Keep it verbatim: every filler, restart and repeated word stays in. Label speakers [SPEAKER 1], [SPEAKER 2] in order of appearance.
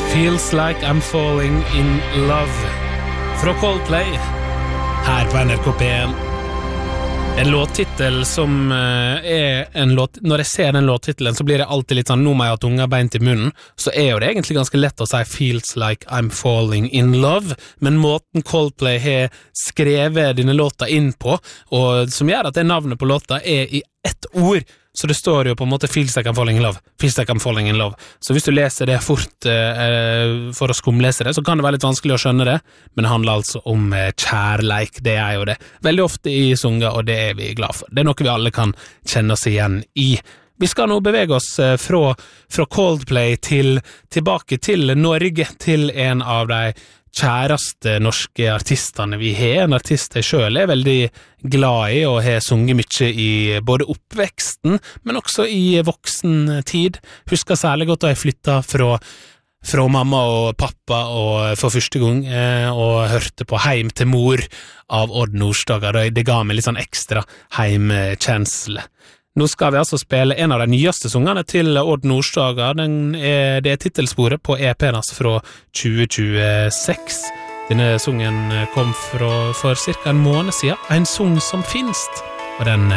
[SPEAKER 1] Feels like I'm falling in love fra Coldplay her på N R K P en. En låttitel som er en låt, når jeg ser den låttitelen så blir det alltid litt sånn, nå må jeg ha tunga beint i munnen, så er jo det egentlig ganske lett å si Feels like I'm falling in love, men måten Coldplay har skrevet denne låta inn på, og som gjør at det navnet på låta er i ett ord, så det står jo på en måte Feels like I'm falling in love, Feels like I'm falling in love. Så hvis du leser det fort eh, for å skumlese det, så kan det være litt vanskelig å skjønne det, men det handler altså om eh, kjærleik, det er jo det. Veldig ofte i sunger, og det er vi glad for. Det er noe vi alle kan kjenne oss igjen i. Vi skal nå bevege oss eh, fra, fra Coldplay til, tilbake til Norge, til en av de kjæreste norske artistene vi har. En artist jeg selv er veldig glad i og har sunget mye i både oppveksten, men også i voksen tid. Husker særlig godt da jeg flyttet fra, fra mamma og pappa og for første gang eh, og hørte på Heim til mor av Odd Nordstoga. Det ga meg litt sånn ekstra heimkjensle. Nå skal vi altså spille en av de nyeste sungene til Odd Nordstoga. Den er, det er titelsporet på E P-en fra tjue tjueseks. Denne sungen kom fra, for cirka en måned siden. En sung som finst, og den